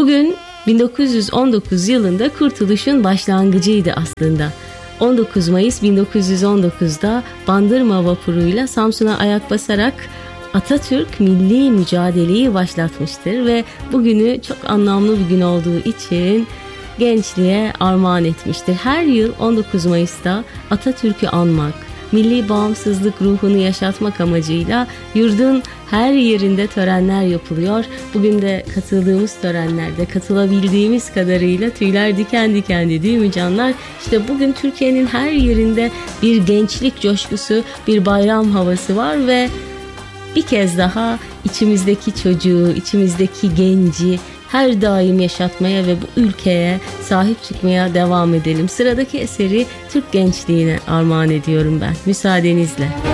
Bugün 1919 yılında kurtuluşun başlangıcıydı aslında. 19 Mayıs 1919'da Bandırma vapuruyla Samsun'a ayak basarak Atatürk milli mücadeleyi başlatmıştır ve bugünü çok anlamlı bir gün olduğu için gençliğe armağan etmiştir. Her yıl 19 Mayıs'ta Atatürk'ü anmak, milli bağımsızlık ruhunu yaşatmak amacıyla yurdun her yerinde törenler yapılıyor. Bugün de katıldığımız törenlerde katılabildiğimiz kadarıyla tüyler diken dikenli, değil mi canlar? İşte bugün Türkiye'nin her yerinde bir gençlik coşkusu, bir bayram havası var ve bir kez daha içimizdeki çocuğu, içimizdeki genci her daim yaşatmaya ve bu ülkeye sahip çıkmaya devam edelim. Sıradaki eseri Türk gençliğine armağan ediyorum ben, müsaadenizle.